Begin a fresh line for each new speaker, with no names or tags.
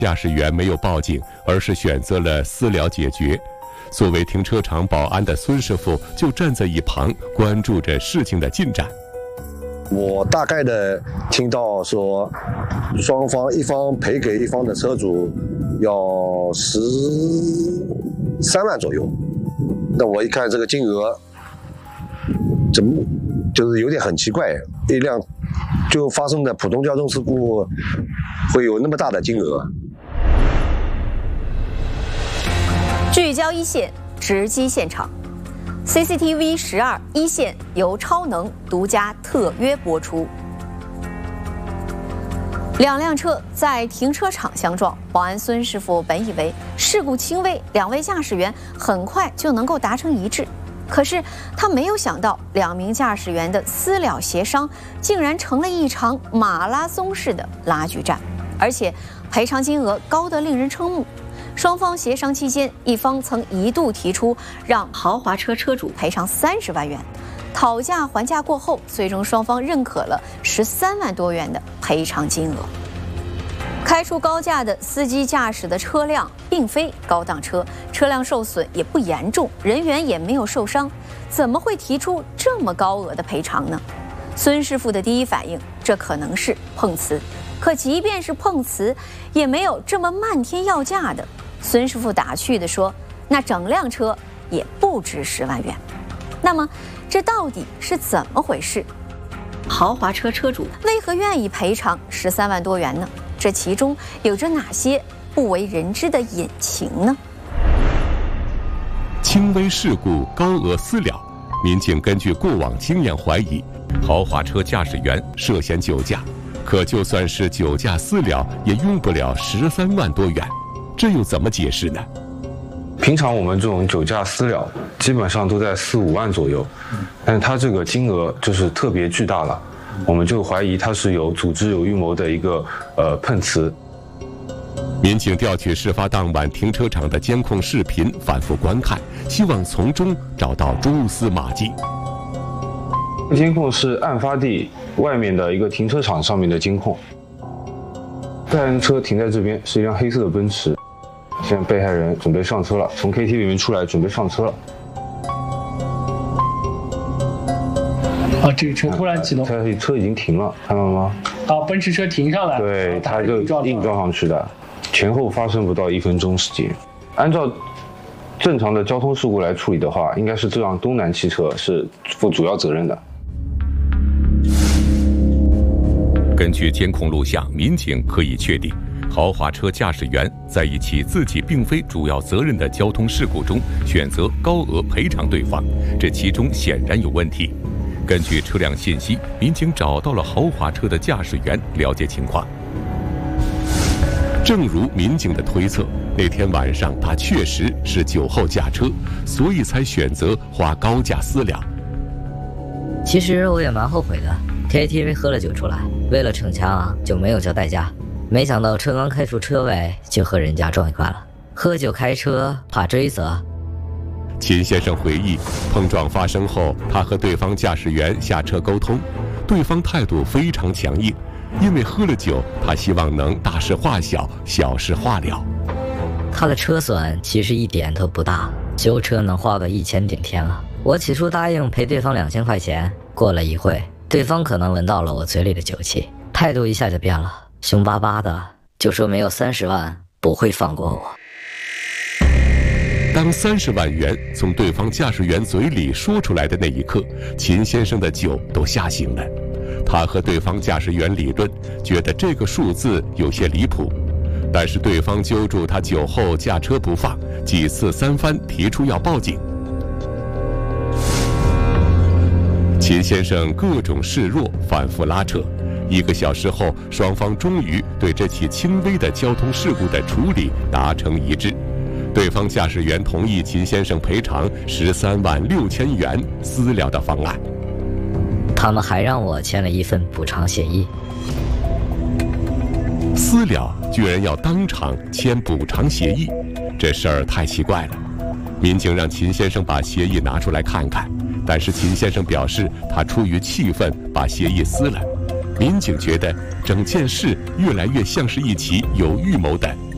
驾驶员没有报警，而是选择了私了解决。作为停车场保安的孙师傅就站在一旁关注着事情的进展。
我大概的听到说，双方一方赔给一方的车主要13万左右。那我一看这个金额，怎么就是有点很奇怪，一辆就发生的普通交通事故会有那么大的金额。
聚焦一线，直击现场。CCTV 12一线由超能独家特约播出。两辆车在停车场相撞，保安孙师傅本以为事故轻微，两位驾驶员很快就能够达成一致，可是他没有想到，两名驾驶员的私了协商竟然成了一场马拉松式的拉锯战，而且赔偿金额高得令人瞠目。双方协商期间，一方曾一度提出让豪华车车主赔偿30万元，讨价还价过后，最终双方认可了13万多元的赔偿金额。开出高价的司机驾驶的车辆并非高档车，车辆受损也不严重，人员也没有受伤，怎么会提出这么高额的赔偿呢？孙师傅的第一反应，这可能是碰瓷。可即便是碰瓷，也没有这么漫天要价的。孙师傅打趣地说：“那整辆车也不值10万元。”那么，这到底是怎么回事？豪华车车主为何愿意赔偿13万多元呢？这其中有着哪些不为人知的隐情呢？
轻微事故高额私了，民警根据过往经验怀疑，豪华车驾驶员涉嫌酒驾。可就算是酒驾私了，也用不了13万多元，这又怎么解释呢？
平常我们这种酒驾私了，基本上都在4、5万左右，但是它这个金额就是特别巨大了，我们就怀疑它是有组织、有预谋的一个碰瓷。
民警调取事发当晚停车场的监控视频，反复观看，希望从中找到蛛丝马迹。
监控是案发地外面的一个停车场上面的监控，被害人车停在这边，是一辆黑色的奔驰。现在被害人准备上车了，从 KTV 里面出来，准备上车了。
啊，这个车突然启动，
车已经停了，看到了吗？
啊，奔驰车停上来，
对，它就硬撞上去的，前后发生不到1分钟时间。按照正常的交通事故来处理的话，应该是这辆东南汽车是负主要责任的。
根据监控录像，民警可以确定，豪华车驾驶员在一起自己并非主要责任的交通事故中选择高额赔偿对方，这其中显然有问题。根据车辆信息，民警找到了豪华车的驾驶员，了解情况。正如民警的推测，那天晚上他确实是酒后驾车，所以才选择花高价私了。
其实我也蛮后悔的。KTV 喝了酒出来，为了逞强就没有叫代驾，没想到车刚开出车位就和人家撞一块了。喝酒开车怕追责。
秦先生回忆，碰撞发生后，他和对方驾驶员下车沟通，对方态度非常强硬，因为喝了酒，他希望能大事化小，小事化了。
他的车损其实一点都不大，修车能花个1000顶天了。我起初答应赔对方2000块钱，过了一会，对方可能闻到了我嘴里的酒气，态度一下就变了，凶巴巴的就说没有30万不会放过我。
当30万元从对方驾驶员嘴里说出来的那一刻，秦先生的酒都吓醒了。他和对方驾驶员理论，觉得这个数字有些离谱，但是对方揪住他酒后驾车不放，几次三番提出要报警。秦先生各种示弱，反复拉扯。1个小时后，双方终于对这起轻微的交通事故的处理达成一致。对方驾驶员同意秦先生赔偿13万6千元私了的方案。
他们还让我签了一份补偿协议。
私了居然要当场签补偿协议，这事儿太奇怪了。民警让秦先生把协议拿出来看看，但是秦先生表示他出于气愤把协议撕了。民警觉得整件事越来越像是一起有预谋的